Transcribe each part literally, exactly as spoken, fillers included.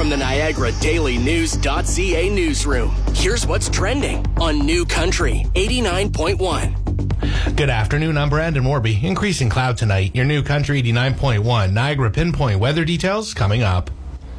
From the Niagara Daily News.ca newsroom, here's what's trending on New Country eighty-nine point one. Good afternoon, I'm Brandon Morby. Increasing cloud tonight. Your New Country eighty-nine point one Niagara pinpoint weather details coming up.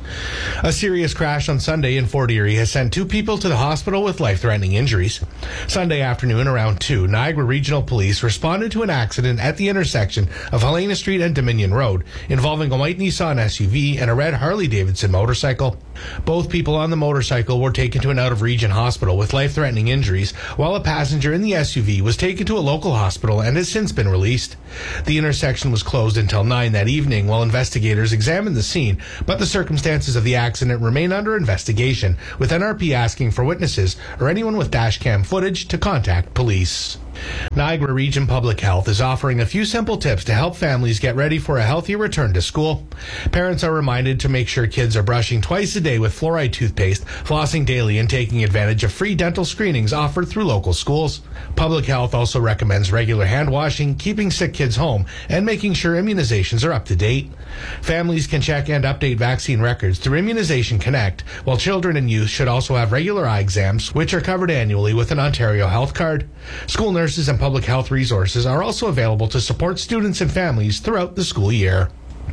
A serious crash on Sunday in Fort Erie has sent two people to the hospital with life-threatening injuries. Sunday afternoon around two, Niagara Regional Police responded to an accident at the intersection of Helena Street and Dominion Road involving a white Nissan S U V and a red Harley-Davidson motorcycle. Both people on the motorcycle were taken to an out-of-region hospital with life-threatening injuries, while a passenger in the S U V was taken to a local hospital and has since been released. The intersection was closed until nine that evening while investigators examined the scene, but the circumstances of the accident remain under investigation, with N R P asking for witnesses or anyone with dash cam footage to contact police. Niagara Region Public Health is offering a few simple tips to help families get ready for a healthier return to school. Parents are reminded to make sure kids are brushing twice a day with fluoride toothpaste, flossing daily, and taking advantage of free dental screenings offered through local schools. Public Health also recommends regular hand washing, keeping sick kids home, and making sure immunizations are up to date. Families can check and update vaccine records through Immunization Connect, while children and youth should also have regular eye exams, which are covered annually with an Ontario Health Card. School nurses and public health resources are also available to support students and families throughout the school year.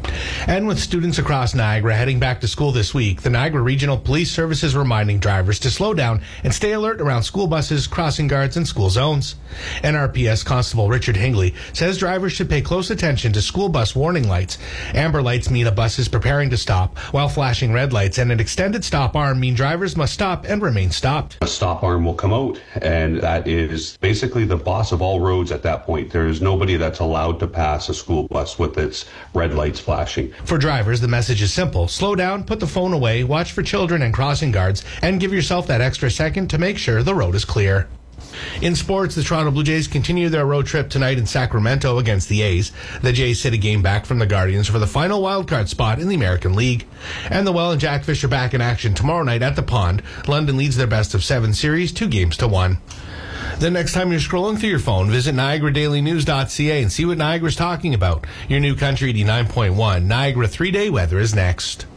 And with students across Niagara heading back to school this week, the Niagara Regional Police Service is reminding drivers to slow down and stay alert around school buses, crossing guards, and school zones. N R P S Constable Richard Hingley says drivers should pay close attention to school bus warning lights. Amber lights mean a bus is preparing to stop, while flashing red lights and an extended stop arm mean drivers must stop and remain stopped. A stop arm will come out, and that is basically the boss of all roads at that point. There is nobody that's allowed to pass a school bus with its red lights flashing. For drivers, the message is simple. Slow down, put the phone away, watch for children and crossing guards, and give yourself that extra second to make sure the road is clear. In sports, the Toronto Blue Jays continue their road trip tonight in Sacramento against the A's. The Jays sit a game back from the Guardians for the final wildcard spot in the American League. And the Well and Jack Fish are back in action tomorrow night at the Pond. London leads their best of seven series, two games to one. The next time you're scrolling through your phone, visit Niagara Daily News.ca and see what Niagara's talking about. Your New Country eighty-nine point one Niagara three-day weather is next.